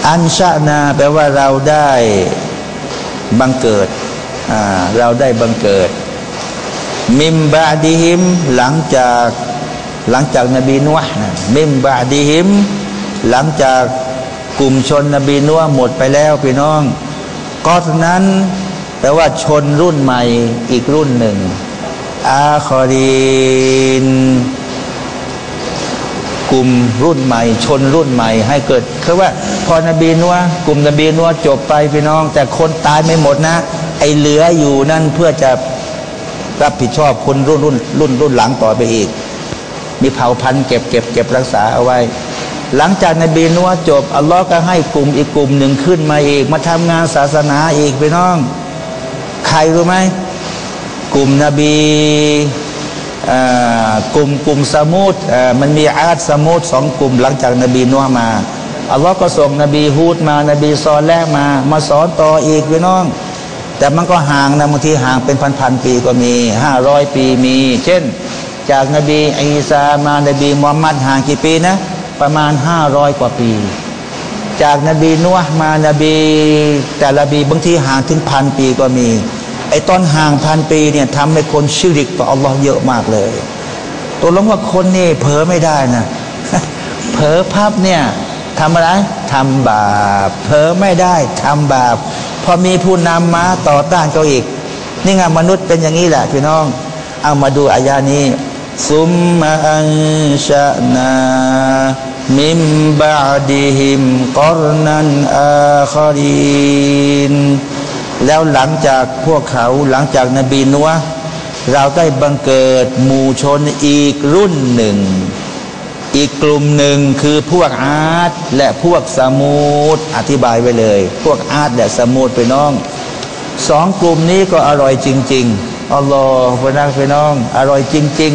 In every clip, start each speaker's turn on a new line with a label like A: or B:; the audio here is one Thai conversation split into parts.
A: อันชะนาแปลว่าเราได้บังเกิดเราได้บังเกิดมิมบะดิฮิมหลังจากนบีนัวห์นะมิมบะดิฮิมหลังจากกลุ่มชนนบีนัวห์หมดไปแล้วพี่น้องกอดนั้นแปลว่าชนรุ่นใหม่อีกรุ่นหนึ่งอาคอรีนกลุ่มรุ่นใหม่ชนรุ่นใหม่ให้เกิดคือว่าพอนบีนัวห์กลุ่มนบีนัวห์จบไปพี่น้องแต่คนตายไม่หมดนะไอเหลืออยู่นั่นเพื่อจะรับผิดชอบคนรุ่นหลังต่อไปอีกมีเผ่าพันธุ์เก็บรักษาเอาไว้หลังจากนบีนัวห์จบอัลลอฮ์ก็ให้กลุ่มอีกกลุ่มหนึ่งขึ้นมาอีกมาทำงานศาสนาอีกพี่น้องใครรู้ไหมกลุ่มนบีกลุ่มสมุดมันมีอาดสมุด2 กลุ่มหลังจากนบีนัวห์มาอัลลอฮ์ก็ส่งนบีฮูดมานบีซอเลห์มาสอนต่ออีกพี่น้องแต่มันก็ห่างนะบางทีห่างเป็นพันปีก็มี500 ปีมีเช่นจากนบีอีสามานบีมุฮัมมัดห่างกี่ปีนะประมาณ500 กว่าปีจากนบีนัวห์มานบีแต่ละบีบางทีห่างถึง1,000 ปีก็มีไอ้ตอนห่าง1,000 ปีเนี่ยทำให้คนชิริกต่ออัลลอฮ์เยอะมากเลยตัวลงว่าคนนี่เผลอไม่ได้นะ เผลอพับเนี่ยทำอะไรทำบาปเผลอไม่ได้ทำบาปพอมีผู้นำมาต่อต้านเขาอีกนี่ไงมนุษย์เป็นอย่างนี้แหละพี่น้องเอามาดูอายานี้ซุมมาอันชะนามิมบะดิฮิมกอรนันอาคอรีนแล้วหลังจากพวกเขาหลังจากนบีนัวห์เราได้บังเกิดหมู่ชนอีกรุ่นหนึ่งอีกกลุ่มหนึ่งคือพวกอาดและพวกสมูดอธิบายไว้เลยพวกอาดและสมูดไปน้อง2 กลุ่มนี้ก็อร่อยจริงๆอัลลอฮฺพระนักพี่น้องอร่อยจริง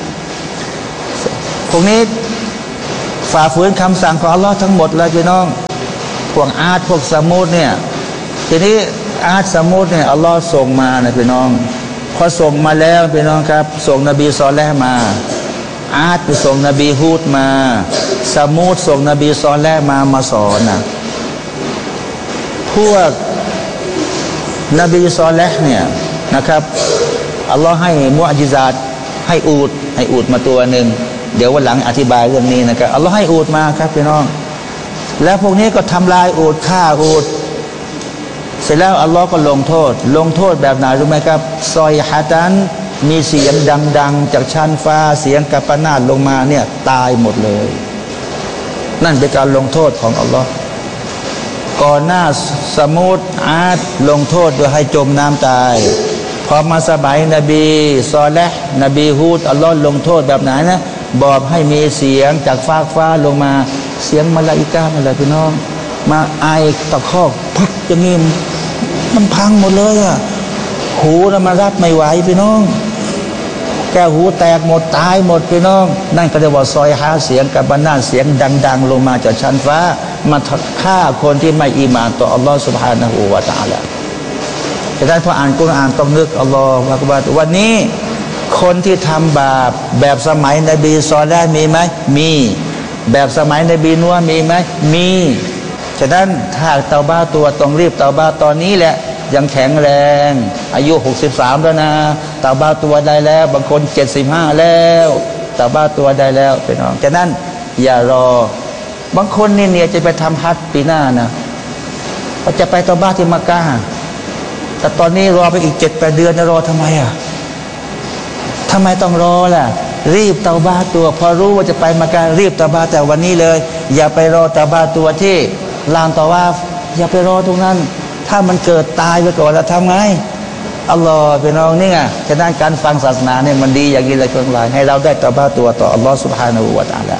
A: ๆพวกนี้ฝ่าฝืนคำสั่งของอัลลอฮฺทั้งหมดเลยพี่น้องพวกอาดพวกสมูดเนี่ยทีนี้อาดสมูดเนี่ยอัลลอฮฺส่งมานะพี่น้องพอส่งมาแล้วพี่น้องครับส่งนบีซอเลห์มาอาดไปส่งนบีฮูดมาสมูดส่งนบีซอเลห์มาสอนนะพวกนบีซอเลห์เนี่ยนะครับอัลลอฮ์ให้มุอ์ญิซาตให้อูฐมาตัวหนึ่งเดี๋ยววันหลังอธิบายเรื่องนี้นะครับอัลลอฮ์ให้อูฐมาครับพี่น้องแล้วพวกนี้ก็ทำลายอูฐฆ่าอูฐเสร็จแล้วอัลลอฮ์ก็ลงโทษแบบไหนรู้ไหมครับซอยฮะตันมีเสียงดังจากชั้นฟ้าเสียงกัปปนาตลงมาเนี่ยตายหมดเลยนั่นเป็นการลงโทษของอัลลอฮ์ก่อนหน้าสมุดอาดลงโทษโดยให้จมน้ำตายพอมาสมัยนบีซอเลห์นบีฮูดอัลลอฮ์ลงโทษแบบไหนนะบอกให้มีเสียงจากฟ้าลงมาเสียงมลาอิกะห์อะไรพี่น้องมาไอตะคอกพักอย่างนี้มันพังหมดเลยอ่ะหูน่ะมารับไม่ไหวพี่น้องแก้วหูแตกหมดตายหมดพี่น้องนั่นก็เรียกว่าซอยหาเสียงกับบรรณาเสียงดังๆลงมาจากชั้นฟ้ามาฆ่าคนที่ไม่อีหม่านต่ออัลลอฮฺซุบฮานะฮูวะตะอาลาแต่ท่านพออ่านกุรอานต้องนึกอัลลอฮฺว่าวันนี้คนที่ทำบาปแบบสมัยนบีซอเลห์มีไหมมีแบบสมัยนบีนัวห์มีไหมมีฉะนั้นถ้าเตาบ้าตัวต้องรีบเตาบ้าตอนนี้แหละยังแข็งแรงอายุ63แล้วนะเตาบ้าตัวได้แล้วบางคน75แล้วเตาบ้าตัวได้แล้วพี่น้องฉะนั้นอย่ารอบางคนเนี่ยจะไปทำฮัจญ์ปีหน้านะเขาจะไปเตาบ้าที่มักกะฮ์แต่ตอนนี้รอไปอีก7-8 เดือนจะรอทำไมอ่ะทำไมต้องรอล่ะรีบเตาบ้าตัวพอรู้ว่าจะไปมักกะฮ์รีบเตาบ้าแต่วันนี้เลยอย่าไปรอเตาบ้าตัวที่ลานตะวาฟอย่าไปรอตรงนั้นถ้ามันเกิดตายไปก่อนแล้วทำไงอัลลอฮฺเป็นน้องนี่ไงฉะนั้นการฟังศาสนาเนี่ยมันดีอย่างนี้เลยทั้งหลายให้เราได้ตะบะตัวต่ออัลลอฮฺ سبحانه และ تعالى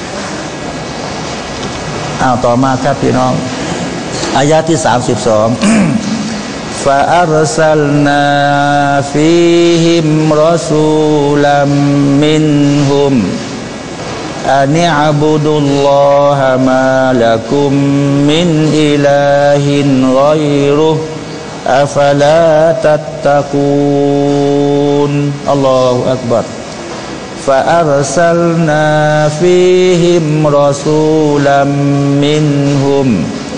A: ต่อมาครับพี่น้องอายะที่32 فأرسلنا فيهم رسولا منهم أن اعبدوا الله ما لكم من إله غيره أفلا تتقون الله أكبر فأرسلنا فيهم رسولا منهم